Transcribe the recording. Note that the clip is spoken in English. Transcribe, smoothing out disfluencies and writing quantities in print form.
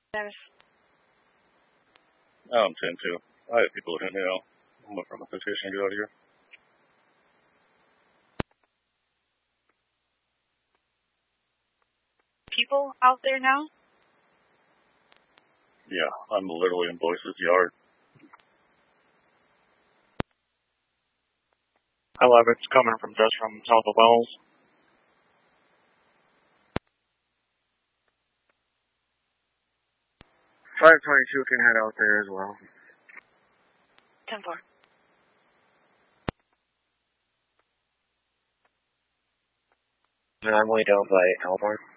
Dennis. I'm 10-2. I have people in now. I'm waiting for my citation to get out of here. People out there now? Yeah, I'm literally in Boyce's yard. 11's coming from just from south of Wells. 522 can head out there as well. 10-4. I'm way down by Elmore.